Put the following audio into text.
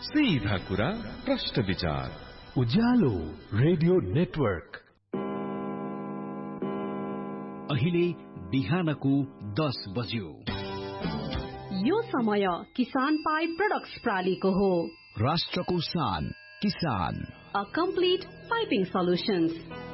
सीधा कुरा प्रश्न विचार उज्यालो रेडियो नेटवर्क। अहिले बिहानको 10 बज्यो। यो समय किसान पाइप प्रोडक्ट्स प्रालीको हो। राष्ट्रको शान किसान। A complete piping solutions.